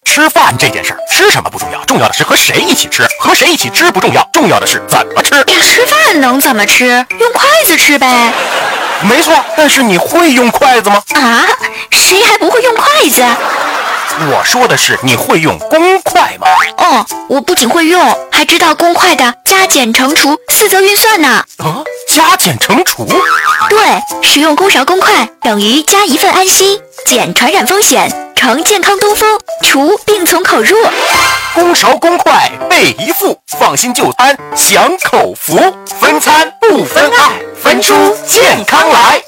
吃饭这件事儿，吃什么不重要，重要的是和谁一起吃。和谁一起吃不重要，重要的是怎么吃。 吃饭能怎么吃？用筷子吃呗。 没错，但是你会用筷子吗？ 啊，谁还不会用筷子？ 我说的是你会用公筷吗？ 哦，我不仅会用，还知道公筷的加减乘除四则运算呢。 加减乘除？ 对，使用公勺公筷等于加一份安心，减传染风险，乘健康东风，除病从口入。 公勺公筷备一副，放心就餐享口福，分餐不分爱，分出健康来。